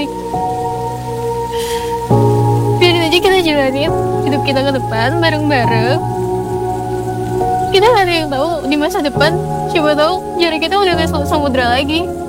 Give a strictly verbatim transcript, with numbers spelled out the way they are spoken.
baik. Biarin aja kita jalanin hidup kita ke depan bareng-bareng. Kita gak ada yang tahu di masa depan, siapa tahu jarak kita udah gak samudra lagi.